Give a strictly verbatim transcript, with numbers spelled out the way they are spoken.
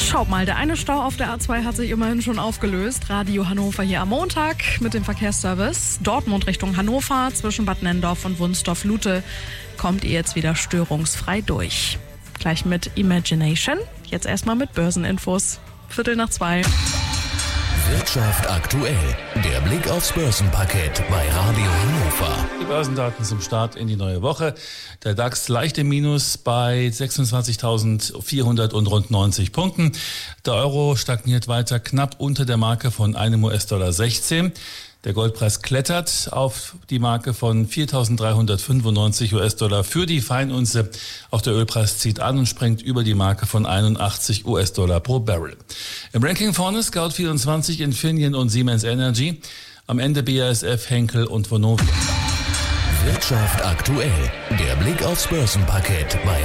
schaut mal, der eine Stau auf der A zwei hat sich immerhin schon aufgelöst. Radio Hannover hier am Montag mit dem Verkehrsservice. Dortmund Richtung Hannover zwischen Bad Nenndorf und Wunstorf-Lute kommt ihr jetzt wieder störungsfrei durch. Gleich mit Imagination, jetzt erstmal mit Börseninfos. Viertel nach zwei. Wirtschaft aktuell. Der Blick aufs Börsenparkett bei Radio Hannover. Die Börsendaten zum Start in die neue Woche. Der DAX leicht im Minus bei sechsundzwanzigtausendvierhundert und rund neunzig Punkten. Der Euro stagniert weiter knapp unter der Marke von einem U S-Dollar sechzehn. Der Goldpreis klettert auf die Marke von viertausenddreihundertfünfundneunzig U S-Dollar für die Feinunze. Auch der Ölpreis zieht an und sprengt über die Marke von einundachtzig U S-Dollar pro Barrel. Im Ranking vorne Scout vierundzwanzig, Infineon und Siemens Energy. Am Ende B A S F, Henkel und Vonovia. Wirtschaft aktuell. Der Blick aufs Börsenparkett bei